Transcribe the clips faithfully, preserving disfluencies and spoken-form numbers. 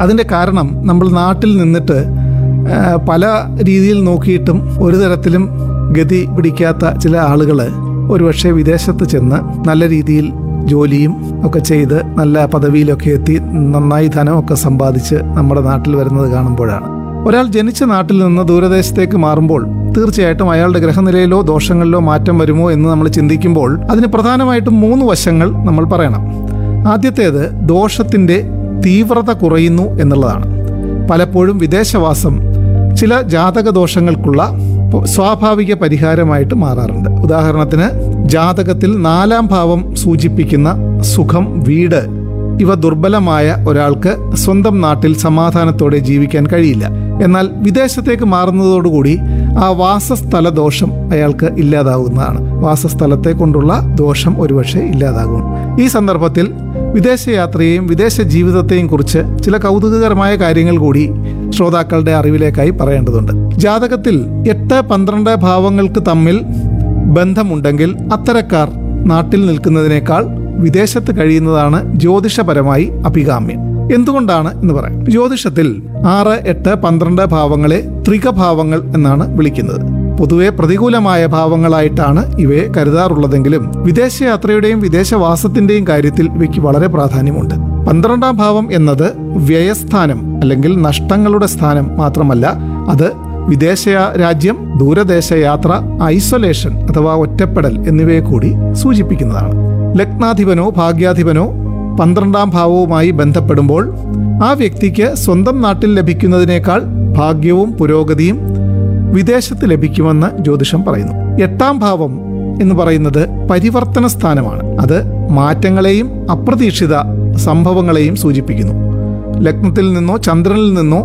അതിൻ്റെ കാരണം നമ്മൾ നാട്ടിൽ നിന്നിട്ട് പല രീതിയിൽ നോക്കിയിട്ടും ഒരു തരത്തിലും ഗതി പിടിക്കാത്ത ചില ആളുകൾ ഒരുപക്ഷെ വിദേശത്ത് ചെന്ന് നല്ല രീതിയിൽ ജോലിയും ഒക്കെ ചെയ്ത് നല്ല പദവിയിലൊക്കെ എത്തി നന്നായി ധനമൊക്കെ സമ്പാദിച്ച് നമ്മുടെ നാട്ടിൽ വരുന്നത് കാണുമ്പോഴാണ്. ഒരാൾ ജനിച്ച നാട്ടിൽ നിന്ന് ദൂരദേശത്തേക്ക് മാറുമ്പോൾ തീർച്ചയായിട്ടും അയാളുടെ ഗ്രഹനിലയിലോ ദോഷങ്ങളിലോ മാറ്റം വരുമോ എന്ന് നമ്മൾ ചിന്തിക്കുമ്പോൾ അതിന് പ്രധാനമായിട്ടും മൂന്ന് വശങ്ങൾ നമ്മൾ പറയണം. ആദ്യത്തേത് ദോഷത്തിൻ്റെ തീവ്രത കുറയുന്നു എന്നുള്ളതാണ്. പലപ്പോഴും വിദേശവാസം ചില ജാതക ദോഷങ്ങൾക്കുള്ള സ്വാഭാവിക പരിഹാരമായിട്ട് മാറാറുണ്ട്. ഉദാഹരണത്തിന് ജാതകത്തിൽ നാലാം ഭാവം സൂചിപ്പിക്കുന്ന സുഖം, വീട് ഇവ ദുർബലമായ ഒരാൾക്ക് സ്വന്തം നാട്ടിൽ സമാധാനത്തോടെ ജീവിക്കാൻ കഴിയില്ല. എന്നാൽ വിദേശത്തേക്ക് മാറുന്നതോടുകൂടി ആ വാസസ്ഥല ദോഷം അയാൾക്ക് ഇല്ലാതാകുന്നതാണ്. വാസസ്ഥലത്തെ കൊണ്ടുള്ള ദോഷം ഒരുപക്ഷെ ഇല്ലാതാകും. ഈ സന്ദർഭത്തിൽ വിദേശയാത്രയെയും വിദേശ ജീവിതത്തെയും കുറിച്ച് ചില കൗതുകകരമായ കാര്യങ്ങൾ കൂടി ശ്രോതാക്കളുടെ അറിവിലേക്കായി പറയേണ്ടതുണ്ട്. ജാതകത്തിൽ എട്ട് പന്ത്രണ്ട് ഭാവങ്ങൾക്ക് തമ്മിൽ ബന്ധമുണ്ടെങ്കിൽ അത്തരക്കാർ നാട്ടിൽ നിൽക്കുന്നതിനേക്കാൾ വിദേശത്ത് കഴിയുന്നതാണ് ജ്യോതിഷപരമായി അഭികാമ്യം. എന്തുകൊണ്ടാണ് എന്ന് പറയാം. ജ്യോതിഷത്തിൽ ആറ് എട്ട് പന്ത്രണ്ട് ഭാവങ്ങളെ ത്രികഭാവങ്ങൾ എന്നാണ് വിളിക്കുന്നത്. പൊതുവെ പ്രതികൂലമായ ഭാവങ്ങളായിട്ടാണ് ഇവയെ കരുതാറുള്ളതെങ്കിലും വിദേശയാത്രയുടെയും വിദേശവാസത്തിന്റെയും കാര്യത്തിൽ ഇവയ്ക്ക് വളരെ പ്രാധാന്യമുണ്ട്. പന്ത്രണ്ടാം ഭാവം എന്നത് വ്യയസ്ഥാനം അല്ലെങ്കിൽ നഷ്ടങ്ങളുടെ സ്ഥാനം മാത്രമല്ല, അത് വിദേശ രാജ്യം, ദൂരദേശ യാത്ര, ഐസൊലേഷൻ അഥവാ ഒറ്റപ്പെടൽ എന്നിവയെ കൂടി സൂചിപ്പിക്കുന്നതാണ്. ലഗ്നാധിപനോ ഭാഗ്യാധിപനോ പന്ത്രണ്ടാം ഭാവവുമായി ബന്ധപ്പെടുമ്പോൾ ആ വ്യക്തിക്ക് സ്വന്തം നാട്ടിൽ ലഭിക്കുന്നതിനേക്കാൾ ഭാഗ്യവും പുരോഗതിയും വിദേശത്ത് ലഭിക്കുമെന്ന് ജ്യോതിഷം പറയുന്നു. എട്ടാം ഭാവം എന്ന് പറയുന്നത് പരിവർത്തന സ്ഥാനമാണ്. അത് മാറ്റങ്ങളെയും അപ്രതീക്ഷിത സംഭവങ്ങളെയും സൂചിപ്പിക്കുന്നു. ലഗ്നത്തിൽ നിന്നോ ചന്ദ്രനിൽ നിന്നോ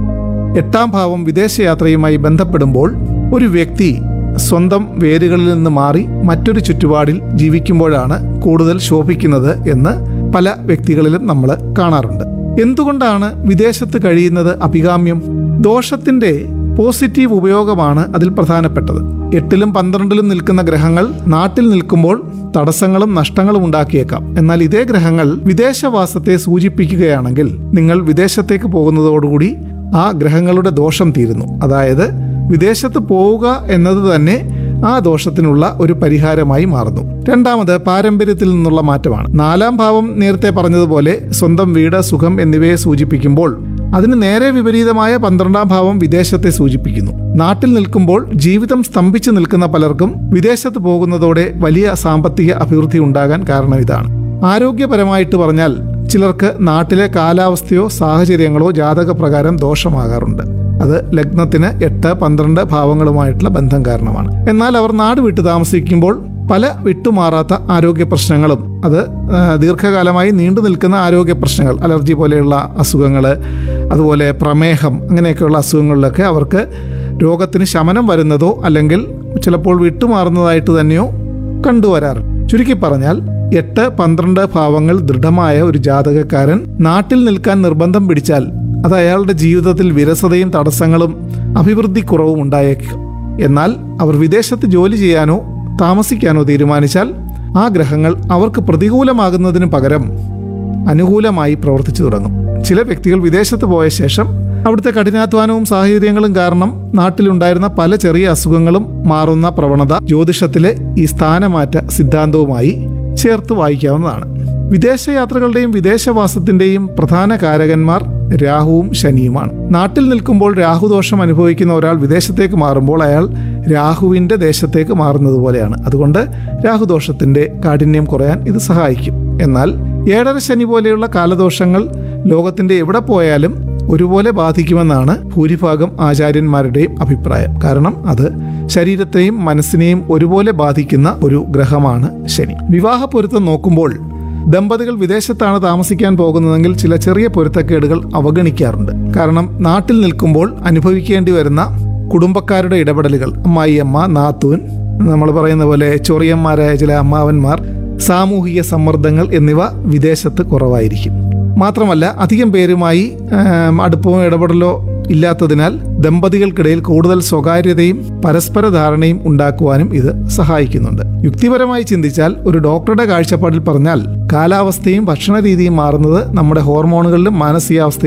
എട്ടാം ഭാവം വിദേശയാത്രയുമായി ബന്ധപ്പെടുമ്പോൾ ഒരു വ്യക്തി സ്വന്തം വേരുകളിൽ നിന്ന് മാറി മറ്റൊരു ചുറ്റുപാടിൽ ജീവിക്കുമ്പോഴാണ് കൂടുതൽ ശോഭിക്കുന്നത് എന്ന് പല വ്യക്തികളിലും നമ്മൾ കാണാറുണ്ട്. എന്തുകൊണ്ടാണ് വിദേശത്ത് കഴിയുന്നത് അഭികാമ്യം? ദോഷത്തിന്റെ പോസിറ്റീവ് ഉപയോഗമാണ് അതിൽ പ്രധാനപ്പെട്ടത്. എട്ടിലും പന്ത്രണ്ടിലും നിൽക്കുന്ന ഗ്രഹങ്ങൾ നാട്ടിൽ നിൽക്കുമ്പോൾ തടസ്സങ്ങളും നഷ്ടങ്ങളും ഉണ്ടാക്കിയേക്കാം. എന്നാൽ ഇതേ ഗ്രഹങ്ങൾ വിദേശവാസത്തെ സൂചിപ്പിക്കുകയാണെങ്കിൽ നിങ്ങൾ വിദേശത്തേക്ക് പോകുന്നതോടുകൂടി ആ ഗ്രഹങ്ങളുടെ ദോഷം തീരുന്നു. അതായത് വിദേശത്ത് പോവുക എന്നത് തന്നെ ആ ദോഷത്തിനുള്ള ഒരു പരിഹാരമായി മാറുന്നു. രണ്ടാമത് പാരമ്പര്യത്തിൽ നിന്നുള്ള മാറ്റമാണ്. നാലാം ഭാവം നേരത്തെ പറഞ്ഞതുപോലെ സ്വന്തം വീട്, സുഖം എന്നിവയെ സൂചിപ്പിക്കുമ്പോൾ അതിന് നേരെ വിപരീതമായ പന്ത്രണ്ടാം ഭാവം വിദേശത്തെ സൂചിപ്പിക്കുന്നു. നാട്ടിൽ നിൽക്കുമ്പോൾ ജീവിതം സ്തംഭിച്ചു നിൽക്കുന്ന പലർക്കും വിദേശത്ത് പോകുന്നതോടെ വലിയ സാമ്പത്തിക അഭിവൃദ്ധി ഉണ്ടാകാൻ കാരണം ഇതാണ്. ആരോഗ്യപരമായിട്ട് പറഞ്ഞാൽ ചിലർക്ക് നാട്ടിലെ കാലാവസ്ഥയോ സാഹചര്യങ്ങളോ ജാതകപ്രകാരം ദോഷമാകാറുണ്ട്. അത് ലഗ്നത്തിന് എട്ട് പന്ത്രണ്ട് ഭാവങ്ങളുമായിട്ടുള്ള ബന്ധം കാരണമാണ്. എന്നാൽ അവർ നാട് വിട്ടു താമസിക്കുമ്പോൾ പല വിട്ടുമാറാത്ത ആരോഗ്യ പ്രശ്നങ്ങളും, അത് ദീർഘകാലമായി നീണ്ടു നിൽക്കുന്ന ആരോഗ്യ പ്രശ്നങ്ങൾ, അലർജി പോലെയുള്ള അസുഖങ്ങൾ, അതുപോലെ പ്രമേഹം, അങ്ങനെയൊക്കെയുള്ള അസുഖങ്ങളിലൊക്കെ അവർക്ക് രോഗത്തിന് ശമനം വരുന്നതോ അല്ലെങ്കിൽ ചിലപ്പോൾ വിട്ടുമാറുന്നതായിട്ട് തന്നെയോ കണ്ടുവരാറുണ്ട്. ചുരുക്കി പറഞ്ഞാൽ എട്ട് പന്ത്രണ്ട് ഭാവങ്ങൾ ദൃഢമായ ഒരു ജാതകക്കാരൻ നാട്ടിൽ നിൽക്കാൻ നിർബന്ധം പിടിച്ചാൽ അത് അയാളുടെ ജീവിതത്തിൽ വിരസതയും തടസ്സങ്ങളും അഭിവൃദ്ധിക്കുറവും ഉണ്ടായേക്കും. എന്നാൽ അവർ വിദേശത്ത് ജോലി ചെയ്യാനോ താമസിക്കാനോ തീരുമാനിച്ചാൽ ആ ഗ്രഹങ്ങൾ അവർക്ക് പ്രതികൂലമാകുന്നതിന് പകരം അനുകൂലമായി പ്രവർത്തിച്ചു തുടങ്ങും. ചില വ്യക്തികൾ വിദേശത്ത് പോയ ശേഷം അവിടുത്തെ കഠിനാധ്വാനവും സാഹചര്യങ്ങളും കാരണം നാട്ടിലുണ്ടായിരുന്ന പല ചെറിയ അസുഖങ്ങളും മാറുന്ന പ്രവണത ജ്യോതിഷത്തിലെ ഈ സ്ഥാനമാറ്റ സിദ്ധാന്തവുമായി ചേർത്ത് വായിക്കാവുന്നതാണ്. വിദേശയാത്രകളുടെയും വിദേശവാസത്തിന്റെയും പ്രധാന കാരകന്മാർ രാഹുവും ശനിയുമാണ്. നാട്ടിൽ നിൽക്കുമ്പോൾ രാഹുദോഷം അനുഭവിക്കുന്ന ഒരാൾ വിദേശത്തേക്ക് മാറുമ്പോൾ അയാൾ രാഹുവിന്റെ ദേശത്തേക്ക് മാറുന്നത് പോലെയാണ്. അതുകൊണ്ട് രാഹുദോഷത്തിന്റെ കാഠിന്യം കുറയാൻ ഇത് സഹായിക്കും. എന്നാൽ ഏഴര ശനി പോലെയുള്ള കാലദോഷങ്ങൾ ലോകത്തിന്റെ എവിടെ പോയാലും ഒരുപോലെ ബാധിക്കുമെന്നാണ് ഭൂരിഭാഗം ആചാര്യന്മാരുടെയും അഭിപ്രായം. കാരണം അത് ശരീരത്തെയും മനസ്സിനെയും ഒരുപോലെ ബാധിക്കുന്ന ഒരു ഗ്രഹമാണ് ശനി. വിവാഹ പൊരുത്തം നോക്കുമ്പോൾ ദമ്പതികൾ വിദേശത്താണ് താമസിക്കാൻ പോകുന്നതെങ്കിൽ ചില ചെറിയ പൊരുത്തക്കേടുകൾ അവഗണിക്കാറുണ്ട്. കാരണം നാട്ടിൽ നിൽക്കുമ്പോൾ അനുഭവിക്കേണ്ടി വരുന്ന കുടുംബക്കാരുടെ ഇടപെടലുകൾ, അമ്മായിയമ്മ, നാത്തൂൻ, നമ്മൾ പറയുന്ന പോലെ ചൊറിയന്മാരായ ചില അമ്മാവന്മാർ, സാമൂഹിക സമ്മർദ്ദങ്ങൾ എന്നിവ വിദേശത്ത് കുറവായിരിക്കും. മാത്രമല്ല അധികം പേരുമായി അടുപ്പമോ ഇടപെടലോ ഇല്ലാത്തതിനാൽ ദമ്പതികൾക്കിടയിൽ കൂടുതൽ സ്വകാര്യതയും പരസ്പര ധാരണയും ഉണ്ടാക്കുവാനും ഇത് സഹായിക്കുന്നുണ്ട്. യുക്തിപരമായി ചിന്തിച്ചാൽ ഒരു ഡോക്ടറുടെ കാഴ്ചപ്പാടിൽ പറഞ്ഞാൽ കാലാവസ്ഥയും ഭക്ഷണ രീതിയും മാറുന്നത് നമ്മുടെ ഹോർമോണുകളിലും മാനസികാവസ്ഥയിലും